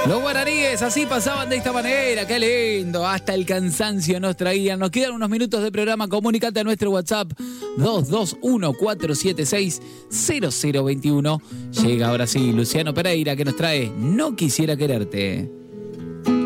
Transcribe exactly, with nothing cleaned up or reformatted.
Los guaraníes así pasaban de esta manera, qué lindo, hasta el cansancio nos traían. Nos quedan unos minutos de programa, comunícate a nuestro WhatsApp dos dos uno, cuatro siete seis, cero cero dos uno. Llega ahora sí Luciano Pereira que nos trae No Quisiera Quererte.